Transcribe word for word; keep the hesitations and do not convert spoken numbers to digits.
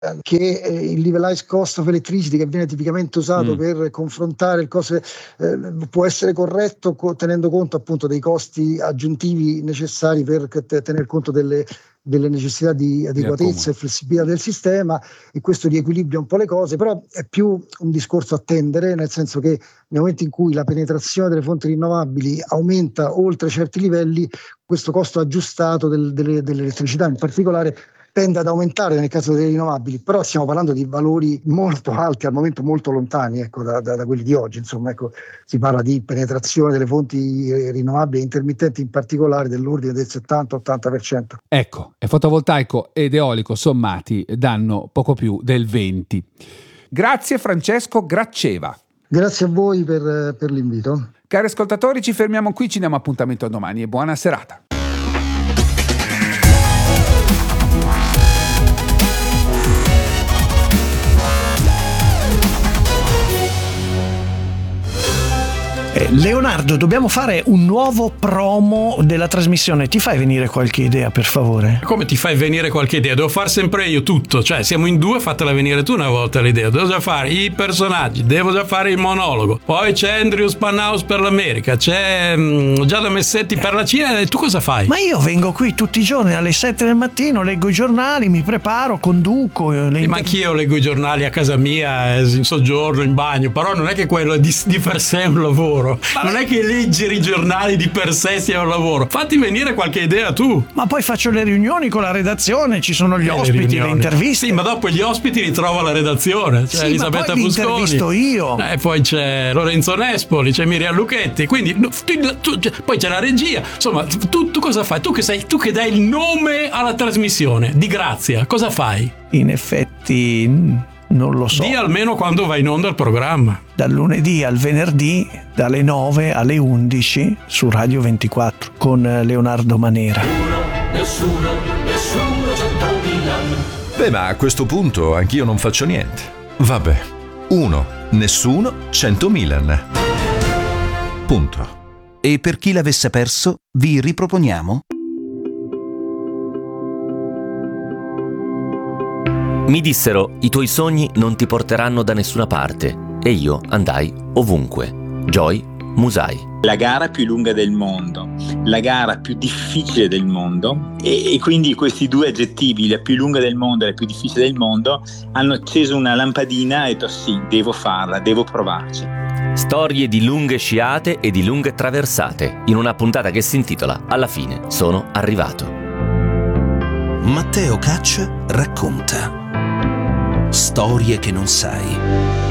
che il levelized cost of electricity, che viene tipicamente usato mm. per confrontare il costo, eh, può essere corretto co- tenendo conto appunto dei costi aggiuntivi necessari per c- tener conto delle, delle necessità di adeguatezza e flessibilità del sistema, e questo riequilibria un po' le cose, però è più un discorso a attendere, nel senso che nel momento in cui la penetrazione delle fonti rinnovabili aumenta oltre certi livelli, questo costo aggiustato del, delle, dell'elettricità in particolare tende ad aumentare nel caso delle rinnovabili, però stiamo parlando di valori molto alti, al momento molto lontani, ecco, da, da, da quelli di oggi. Insomma, ecco, si parla di penetrazione delle fonti rinnovabili intermittenti in particolare dell'ordine del settanta ottanta per cento. Ecco, e fotovoltaico ed eolico sommati danno poco più del venti. Grazie Francesco Gracceva. Grazie a voi per, per l'invito. Cari ascoltatori, ci fermiamo qui, ci diamo appuntamento a domani e buona serata. Leonardo, dobbiamo fare un nuovo promo della trasmissione. Ti fai venire qualche idea, per favore? Come ti fai venire qualche idea? Devo far sempre io tutto. Cioè, siamo in due, fatela venire tu una volta l'idea. Devo già fare i personaggi, devo già fare il monologo. Poi c'è Andrew Spanhaus per l'America, c'è um, Giada Messetti per la Cina. E tu cosa fai? Ma io vengo qui tutti i giorni alle sette del mattino, leggo i giornali, mi preparo, conduco. Le inter- Ma anch'io leggo i giornali a casa mia, in soggiorno, in bagno. Però non è che quello è di, di per sé un lavoro. Ma non è che leggere i giornali di per sé sia un lavoro. Fatti venire qualche idea tu. Ma poi faccio le riunioni con la redazione, ci sono gli eh, ospiti, le, le interviste. Sì, ma dopo gli ospiti li trovo alla redazione. C'è sì, Elisabetta ma poi Fusconi. Li intervisto io. E eh, poi c'è Lorenzo Nespoli, c'è Miriam Lucchetti. Quindi tu, tu, tu, poi c'è la regia. Insomma, tu, tu cosa fai? Tu che sei, tu che dai il nome alla trasmissione di Grazia, cosa fai? In effetti non lo so. Dì almeno quando va in onda il programma. Dal lunedì al venerdì, dalle nove alle undici su Radio ventiquattro con Leonardo Manera. Nessuno, nessuno, centomila. Beh, ma a questo punto anch'io non faccio niente. Vabbè. Uno, nessuno, centomila. Punto. E per chi l'avesse perso, vi riproponiamo Mi dissero, i tuoi sogni non ti porteranno da nessuna parte, e io andai ovunque. Joy Musai. La gara più lunga del mondo, la gara più difficile del mondo, e, e quindi questi due aggettivi, la più lunga del mondo e la più difficile del mondo, hanno acceso una lampadina e detto sì, devo farla, devo provarci. Storie di lunghe sciate e di lunghe traversate, in una puntata che si intitola Alla fine sono arrivato. Matteo Caccia racconta storie che non sai.